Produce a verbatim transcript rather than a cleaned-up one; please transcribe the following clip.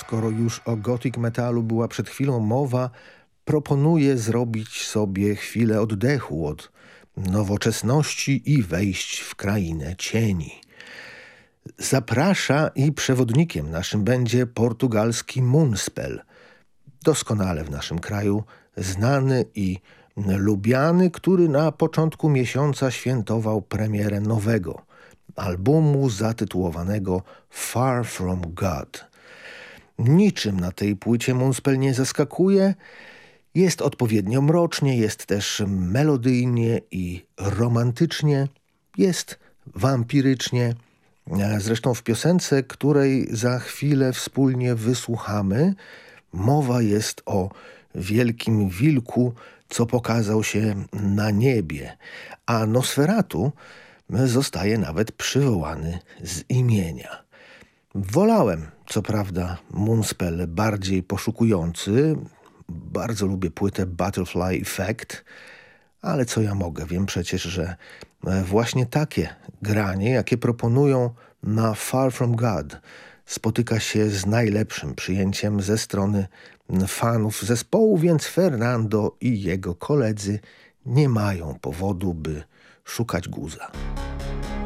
skoro już o gothic metalu była przed chwilą mowa, proponuję zrobić sobie chwilę oddechu od nowoczesności i wejść w krainę cieni. Zaprasza i przewodnikiem naszym będzie portugalski Moonspell, doskonale w naszym kraju znany i lubiany, który na początku miesiąca świętował premierę nowego albumu zatytułowanego Far From God. Niczym na tej płycie Moonspell nie zaskakuje, jest odpowiednio mrocznie, jest też melodyjnie i romantycznie, jest wampirycznie. Zresztą w piosence, której za chwilę wspólnie wysłuchamy, mowa jest o wielkim wilku, co pokazał się na niebie, a Nosferatu zostaje nawet przywołany z imienia. Wolałem, co prawda, Moonspell bardziej poszukujący. Bardzo lubię płytę Butterfly Effect, ale co ja mogę? Wiem przecież, że właśnie takie granie, jakie proponują na Far From God, spotyka się z najlepszym przyjęciem ze strony fanów zespołu, więc Fernando i jego koledzy nie mają powodu, by szukać guza.